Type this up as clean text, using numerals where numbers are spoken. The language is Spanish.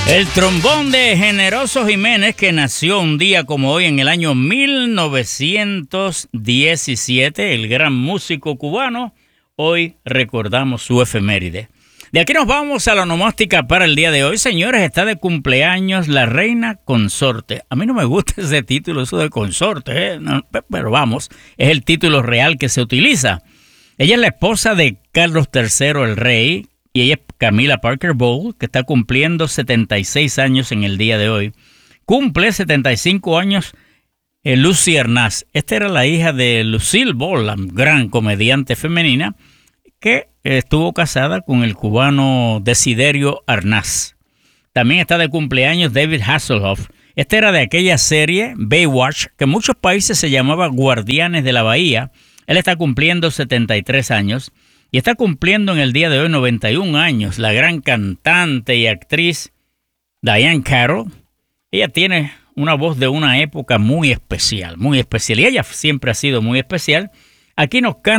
El trombón de Generoso Jiménez, que nació un día como hoy en el año 1917, el gran músico cubano, hoy recordamos su efeméride. De aquí nos vamos a la onomástica para el día de hoy. Señores, está de cumpleaños la reina consorte. A mí no me gusta ese título, eso de consorte, no, pero vamos, es el título real que se utiliza. Ella es la esposa de Carlos III, el rey, y ella es Camila Parker Bowles, que está cumpliendo 76 años en el día de hoy. Cumple 75 años Lucy Arnaz. Esta era la hija de Lucille Ball, la gran comediante femenina, que estuvo casada con el cubano Desiderio Arnaz. También está de cumpleaños David Hasselhoff. Esta era de aquella serie Baywatch, que en muchos países se llamaba Guardianes de la Bahía. Él está cumpliendo 73 años. Y está cumpliendo en el día de hoy 91 años la gran cantante y actriz Diahann Carroll. Ella tiene una voz de una época muy especial, muy especial. Y ella siempre ha sido muy especial. Aquí nos canta